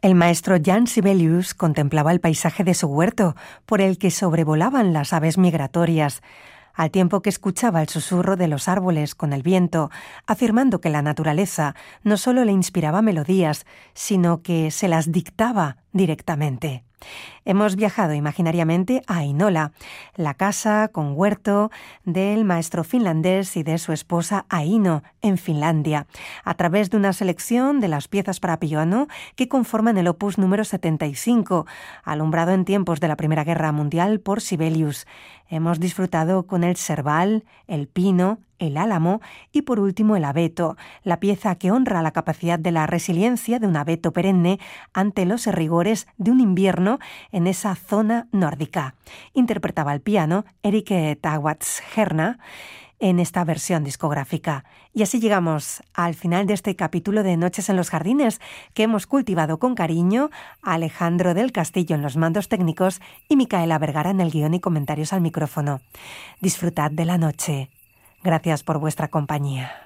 El maestro Jan Sibelius contemplaba el paisaje de su huerto, por el que sobrevolaban las aves migratorias, al tiempo que escuchaba el susurro de los árboles con el viento, afirmando que la naturaleza no solo le inspiraba melodías, sino que se las dictaba directamente. Hemos viajado imaginariamente a Ainola, la casa con huerto del maestro finlandés y de su esposa Aino, en Finlandia, a través de una selección de las piezas para piano que conforman el opus número 75, alumbrado en tiempos de la Primera Guerra Mundial por Sibelius. Hemos disfrutado con el serval, el pino, el álamo y por último el abeto, la pieza que honra la capacidad de la resiliencia de un abeto perenne ante los rigores de un invierno en esa zona nórdica. Interpretaba al piano Erik Tawatz-Herna en esta versión discográfica. Y así llegamos al final de este capítulo de Noches en los Jardines, que hemos cultivado con cariño a Alejandro del Castillo en los mandos técnicos y Micaela Vergara en el guión y comentarios al micrófono. Disfrutad de la noche. Gracias por vuestra compañía.